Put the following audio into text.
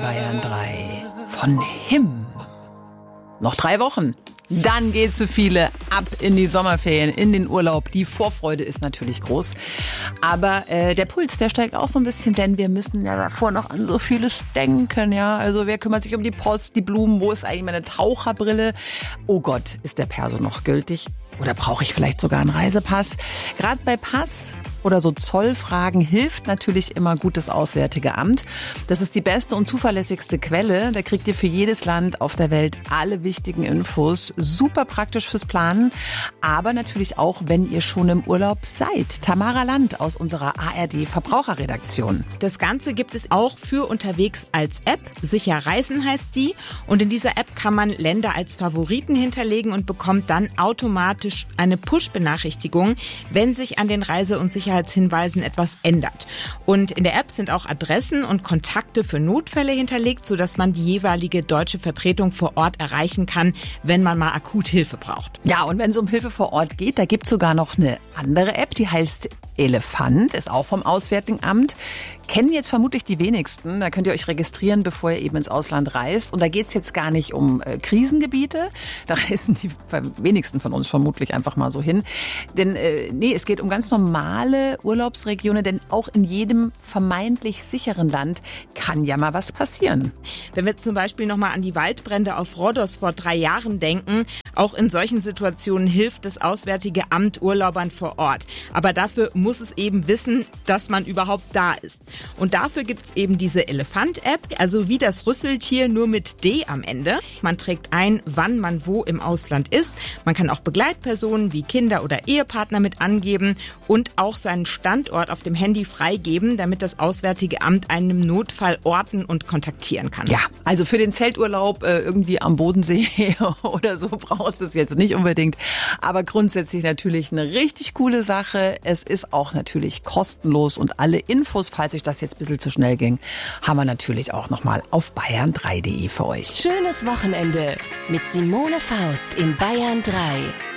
Bayern 3 von Him. Noch 3 Wochen. Dann geht's für viele ab in die Sommerferien, in den Urlaub. Die Vorfreude ist natürlich groß. Aber der Puls, der steigt auch so ein bisschen, denn wir müssen ja davor noch an so vieles denken. Ja, also wer kümmert sich um die Post, die Blumen? Wo ist eigentlich meine Taucherbrille? Oh Gott, ist der Perso noch gültig? Oder brauche ich vielleicht sogar einen Reisepass? Gerade bei Pass oder so Zollfragen hilft natürlich immer gut das Auswärtige Amt. Das ist die beste und zuverlässigste Quelle. Da kriegt ihr für jedes Land auf der Welt alle wichtigen Infos. Super praktisch fürs Planen, aber natürlich auch, wenn ihr schon im Urlaub seid. Tamara Land aus unserer ARD Verbraucherredaktion. Das Ganze gibt es auch für unterwegs als App. Sicher Reisen heißt die. Und in dieser App kann man Länder als Favoriten hinterlegen und bekommt dann automatisch eine Push-Benachrichtigung, wenn sich an den Reise- und Sicherheitshinweisen etwas ändert. Und in der App sind auch Adressen und Kontakte für Notfälle hinterlegt, sodass man die jeweilige deutsche Vertretung vor Ort erreichen kann, wenn man mal akut Hilfe braucht. Ja, und wenn es um Hilfe vor Ort geht, da gibt's sogar noch eine andere App, die heißt Elefant, ist auch vom Auswärtigen Amt. Kennen jetzt vermutlich die wenigsten. Da könnt ihr euch registrieren, bevor ihr eben ins Ausland reist. Und da geht's jetzt gar nicht um Krisengebiete. Da reisen die wenigsten von uns vermutlich einfach mal so hin. Denn es geht um ganz normale Urlaubsregionen. Denn auch in jedem vermeintlich sicheren Land kann ja mal was passieren. Wenn wir zum Beispiel nochmal an die Waldbrände auf Rhodos vor 3 Jahren denken, auch in solchen Situationen hilft das Auswärtige Amt Urlaubern vor Ort. Aber dafür muss es eben wissen, dass man überhaupt da ist. Und dafür gibt es eben diese Elefant-App, also wie das Rüsseltier, nur mit D am Ende. Man trägt ein, wann man wo im Ausland ist. Man kann auch Begleitpersonen wie Kinder oder Ehepartner mit angeben und auch seinen Standort auf dem Handy freigeben, damit das Auswärtige Amt einen im Notfall orten und kontaktieren kann. Ja, also für den Zelturlaub irgendwie am Bodensee oder so brauchst du es jetzt nicht unbedingt. Aber grundsätzlich natürlich eine richtig coole Sache. Es ist auch natürlich kostenlos und alle Infos, falls euch das jetzt ein bisschen zu schnell ging, haben wir natürlich auch nochmal auf bayern3.de für euch. Schönes Wochenende mit Simone Faust in Bayern 3.